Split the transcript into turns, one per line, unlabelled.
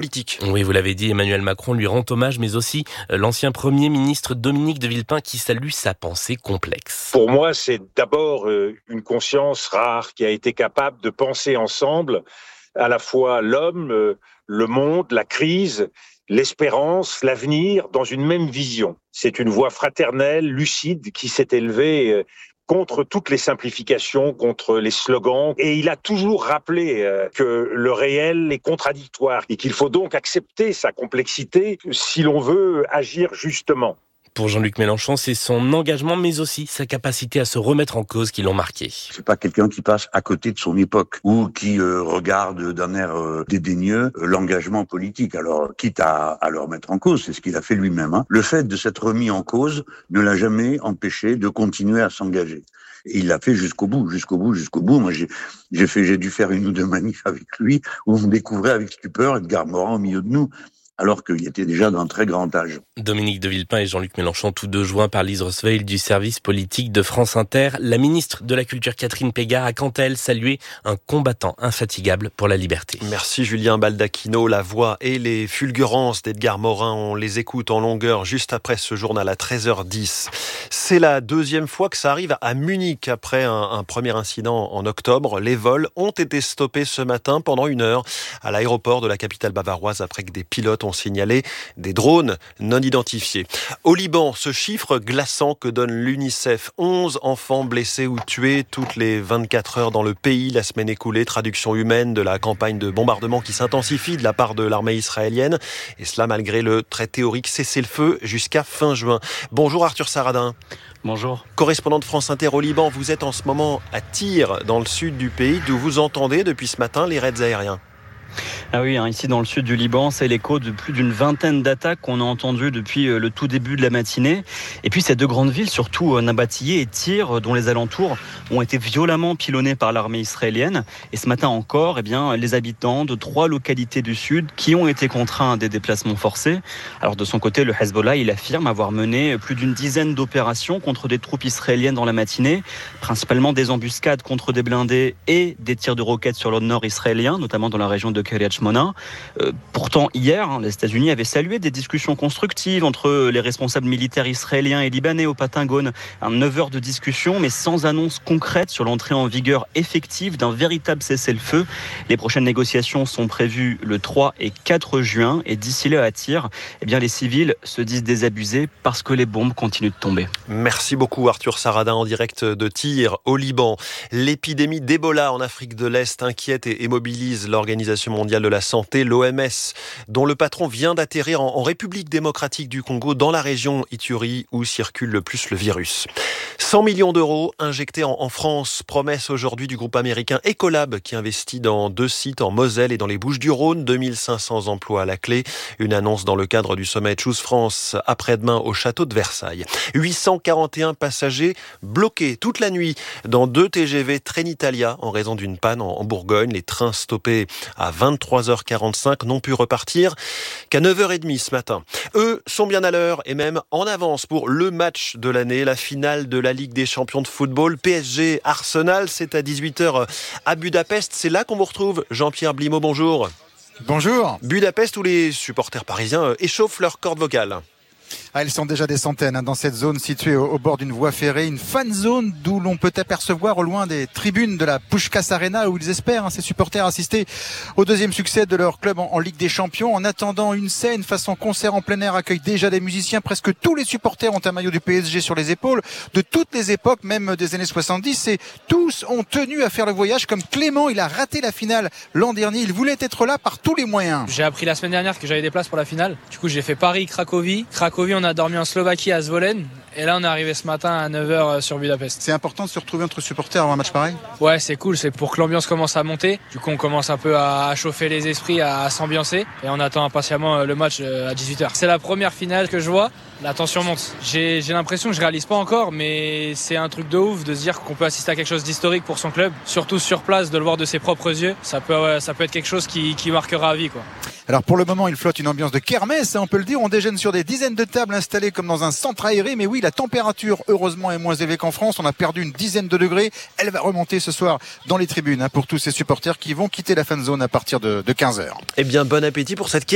politique.
Oui, vous l'avez dit, Emmanuel Macron lui rend hommage, mais aussi l'ancien Premier ministre Dominique de Villepin qui salue sa pensée complexe.
Pour moi, c'est d'abord une conscience rare qui a été capable de penser ensemble à la fois l'homme, le monde, la crise, l'espérance, l'avenir, dans une même vision. C'est une voix fraternelle, lucide, qui s'est élevée contre toutes les simplifications, contre les slogans. Et il a toujours rappelé que le réel est contradictoire et qu'il faut donc accepter sa complexité si l'on veut agir justement.
Pour Jean-Luc Mélenchon, c'est son engagement, mais aussi sa capacité à se remettre en cause qui l'ont marqué.
C'est pas quelqu'un qui passe à côté de son époque ou qui regarde d'un air dédaigneux l'engagement politique. Alors, quitte à le remettre en cause, c'est ce qu'il a fait lui-même. Le fait de s'être remis en cause ne l'a jamais empêché de continuer à s'engager. Et il l'a fait jusqu'au bout. Moi, j'ai dû faire 1 ou 2 manifs avec lui où on découvrait avec stupeur Edgar Morin au milieu de nous, alors qu'il était déjà d'un très grand âge.
Dominique de Villepin et Jean-Luc Mélenchon, tous deux joints par Lise Rossveil du service politique de France Inter. La ministre de la Culture, Catherine Pégard, a quant à elle salué un combattant infatigable pour la liberté.
Merci Julien Baldacchino. La voix et les fulgurances d'Edgar Morin, on les écoute en longueur juste après ce journal à 13h10. C'est la 2e fois que ça arrive à Munich après un premier incident en octobre. Les vols ont été stoppés ce matin pendant 1 heure à l'aéroport de la capitale bavaroise après que des pilotes ont signalé des drones non identifiés. Au Liban, ce chiffre glaçant que donne l'UNICEF, 11 enfants blessés ou tués toutes les 24 heures dans le pays la semaine écoulée, traduction humaine de la campagne de bombardement qui s'intensifie de la part de l'armée israélienne, et cela malgré le très théorique cessez-le-feu jusqu'à fin juin. Bonjour Arthur Saradin.
Bonjour.
Correspondant de France Inter au Liban, vous êtes en ce moment à Tyr, dans le sud du pays, d'où vous entendez depuis ce matin les raids aériens.
Ah oui, ici dans le sud du Liban, c'est l'écho de plus d'une vingtaine d'attaques qu'on a entendues depuis le tout début de la matinée. Et puis ces 2 grandes villes, surtout Nabatiyeh et Tyr, dont les alentours ont été violemment pilonnés par l'armée israélienne. Et ce matin encore, les habitants de 3 localités du sud qui ont été contraints à des déplacements forcés. Alors de son côté, le Hezbollah, il affirme avoir mené plus d'une dizaine d'opérations contre des troupes israéliennes dans la matinée, principalement des embuscades contre des blindés et des tirs de roquettes sur le nord israélien, notamment dans la région de Kiryat Shmona. Pourtant, hier, les États-Unis avaient salué des discussions constructives entre les responsables militaires israéliens et libanais au Pentagone. 9 heures de discussion, mais sans annonce concrète sur l'entrée en vigueur effective d'un véritable cessez-le-feu. Les prochaines négociations sont prévues le 3 et 4 juin. Et d'ici là, à Tyr, les civils se disent désabusés parce que les bombes continuent de tomber.
Merci beaucoup Arthur Saradin en direct de Tyr au Liban. L'épidémie d'Ebola en Afrique de l'Est inquiète et mobilise l'Organisation mondiale de la santé, l'OMS, dont le patron vient d'atterrir en République démocratique du Congo, dans la région Ituri où circule le plus le virus. 100 millions d'euros injectés en France, promesse aujourd'hui du groupe américain Ecolab qui investit dans 2 sites en Moselle et dans les Bouches-du-Rhône, 2500 emplois à la clé. Une annonce dans le cadre du sommet Choose France après-demain au château de Versailles. 841 passagers bloqués toute la nuit dans 2 TGV Trenitalia en raison d'une panne en Bourgogne. Les trains stoppés à 23h45 n'ont pu repartir qu'à 9h30 ce matin. Eux sont bien à l'heure et même en avance pour le match de l'année, la finale de la Ligue des champions de football. PSG Arsenal, c'est à 18h à Budapest. C'est là qu'on vous retrouve. Jean-Pierre Blimaud, bonjour.
Bonjour.
Budapest où les supporters parisiens échauffent leurs cordes vocales.
Elles sont déjà des centaines dans cette zone située au bord d'une voie ferrée, une fan zone d'où l'on peut apercevoir au loin des tribunes de la Puskás Arena où ils espèrent, ces supporters, assister au 2e succès de leur club en Ligue des Champions. En attendant, une scène façon concert en plein air accueille déjà des musiciens. Presque tous les supporters ont un maillot du PSG sur les épaules, de toutes les époques, même des années 70, et tous ont tenu à faire le voyage. Comme Clément, il a raté la finale l'an dernier, il voulait être là par tous les moyens.
J'ai appris la semaine dernière que j'avais des places pour la finale. Du coup, j'ai fait Paris-Cracovie. On a dormi en Slovaquie à Zvolen et là on est arrivé ce matin à 9h sur Budapest.
C'est important de se retrouver entre supporters avant un match pareil ?
Ouais, c'est cool, c'est pour que l'ambiance commence à monter. Du coup on commence un peu à chauffer les esprits, à s'ambiancer et on attend impatiemment le match à 18h. C'est la première finale que je vois, la tension monte. J'ai l'impression que je réalise pas encore, mais c'est un truc de ouf de se dire qu'on peut assister à quelque chose d'historique pour son club, surtout sur place, de le voir de ses propres yeux. Ça peut être quelque chose qui marquera à vie, quoi.
Alors pour le moment, il flotte une ambiance de kermesse, on peut le dire. On déjeune sur des dizaines de tables installées comme dans un centre aéré. Mais oui, la température, heureusement, est moins élevée qu'en France. On a perdu une dizaine de degrés. Elle va remonter ce soir dans les tribunes pour tous ces supporters qui vont quitter la fan zone à partir de 15h.
Eh bien, bon appétit pour cette